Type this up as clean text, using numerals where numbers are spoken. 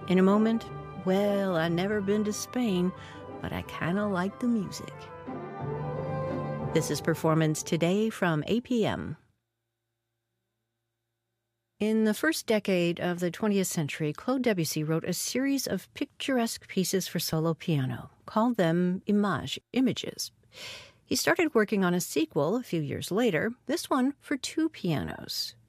In a moment, well, I never been to Spain, but I kind of like the music. This is Performance Today from APM. In the first decade of the 20th century, Claude Debussy wrote a series of picturesque pieces for solo piano, called them images. He started working on a sequel a few years later, this one for two pianos.